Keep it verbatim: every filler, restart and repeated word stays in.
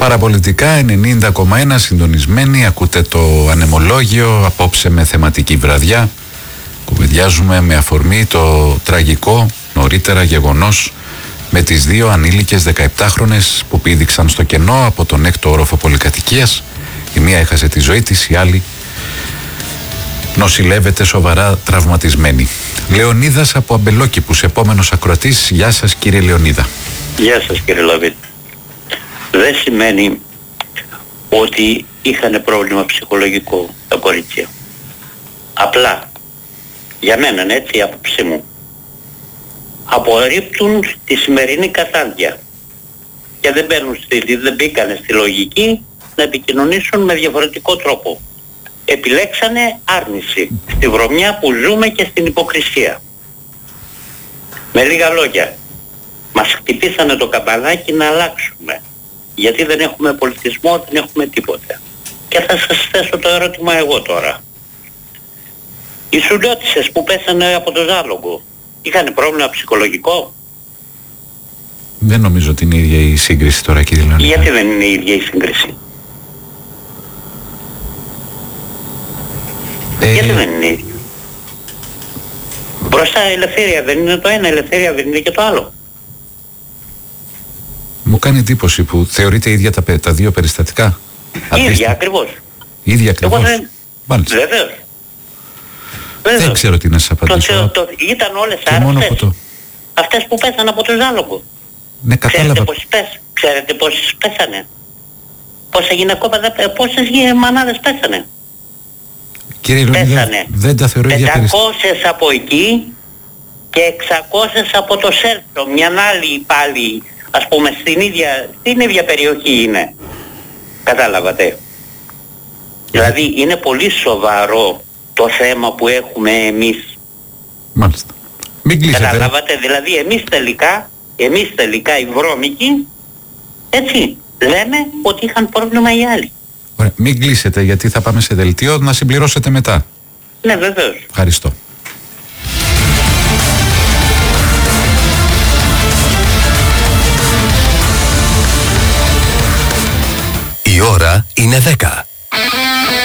Παραπολιτικά ενενήντα κόμμα ένα συντονισμένοι, ακούτε το Ανεμολόγιο απόψε με θεματική βραδιά. Κουβεντιάζουμε με αφορμή το τραγικό νωρίτερα γεγονός με τις δύο ανήλικες δεκαεπτάχρονες που πήδηξαν στο κενό από τον έκτο όροφο πολυκατοικίας. Η μία έχασε τη ζωή της, η άλλη νοσηλεύεται σοβαρά τραυματισμένη. Λεωνίδας από Αμπελόκηπους, επόμενος ακροατής. Γεια σας κύριε Λεωνίδα. Γεια σας κύριε Λαβίτ. Δεν σημαίνει ότι είχαν πρόβλημα ψυχολογικό τα κορίτσια. Απλά, για μένα είναι έτσι η άποψή μου, απορρίπτουν τη σημερινή κατάντια και δεν, μπαίνουν στη, δεν μπήκανε στη λογική να επικοινωνήσουν με διαφορετικό τρόπο. Επιλέξανε άρνηση στη βρωμιά που ζούμε και στην υποκρισία. Με λίγα λόγια, μας χτυπήσανε το καμπανάκι να αλλάξουμε, γιατί δεν έχουμε πολιτισμό, δεν έχουμε τίποτα. Και θα σας θέσω το ερώτημα εγώ τώρα. Οι σουλιώτισσες που πέσανε από το ζάλογο είχαν πρόβλημα ψυχολογικό? Δεν νομίζω ότι είναι η ίδια η σύγκριση τώρα κύριε Λεωνίδα. Γιατί δεν είναι η ίδια η σύγκριση? Ε... Γιατί δεν είναι η ίδια? Μπροστά ελευθερία δεν είναι το ένα, ελευθερία δεν είναι και το άλλο. Μου κάνει εντύπωση που θεωρείται ίδια τα, τα δύο περιστατικά. Ίδια Απίστη... ακριβώς. Ίδια ακριβώς. Δεν... Βεβαίως. Δεν ξέρω τι να σας απαντήσω. Το, το, ήταν όλες άρρωστες. Το... Αυτές που πέσανε από το ζάλογο. Ναι, κατάλαβα. Ξέρετε πόσες, πέσ... Ξέρετε πόσες πέσανε? Πόσα γυναικόπαιδα, πόσες μανάδες πέσανε? Κύριε Λεωνίδα, δεν τα θεωρώ ίδια περιστατικά. πεντακόσιες από εκεί και εξακόσιες από το Σέρτο. Μια άλλη πάλι, ας πούμε, στην ίδια, στην ίδια περιοχή είναι. Κατάλαβατε? Δηλαδή είναι πολύ σοβαρό το θέμα που έχουμε εμείς. Μάλιστα. Μην κλείσετε. Καταλάβατε, δηλαδή εμείς τελικά, εμείς τελικά οι βρώμικοι, έτσι, λέμε ότι είχαν πρόβλημα οι άλλοι. Ωραία. Μην κλείσετε γιατί θα πάμε σε δελτίο, να συμπληρώσετε μετά. Ναι, βεβαίως. Ευχαριστώ. Η ώρα είναι δέκα.